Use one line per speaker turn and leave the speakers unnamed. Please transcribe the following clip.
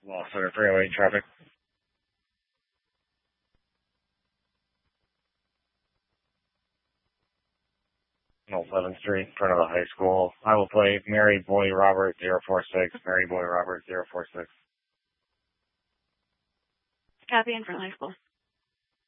Lost Center 308 traffic. No, 7th Street, in front of the high school. I will play Mary Boy Robert 046, Mary Boy Robert 046.
Copy, in front of high school.